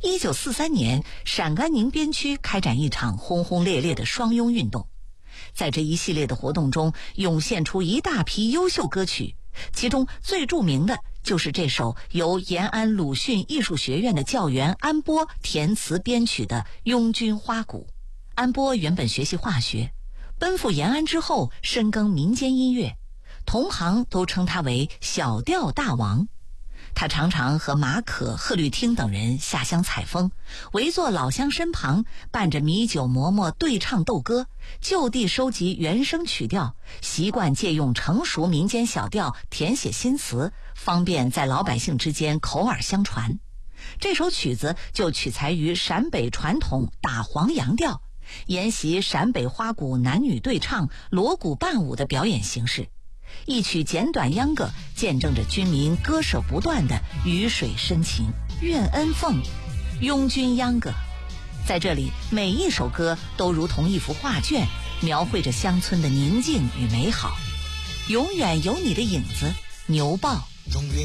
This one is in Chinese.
1943年，陕甘宁边区开展一场轰轰烈烈的双拥运动。在这一系列的活动中，涌现出一大批优秀歌曲，其中最著名的就是这首由延安鲁迅艺术学院的教员安波填词编曲的《拥军花鼓》。安波原本学习化学，奔赴延安之后深耕民间音乐，同行都称他为小调大王。他常常和马可、贺绿汀等人下乡采风，围坐老乡身旁，伴着米酒馍馍对唱斗歌，就地收集原声曲调，习惯借用成熟民间小调填写新词，方便在老百姓之间口耳相传。这首曲子就取材于陕北传统打黄洋调，沿袭陕北花鼓男女对唱、锣鼓伴舞的表演形式。一曲简短秧歌，见证着军民割舍不断的鱼水深情。愿恩奉，拥军秧歌。在这里，每一首歌都如同一幅画卷，描绘着乡村的宁静与美好。永远有你的影子，牛报。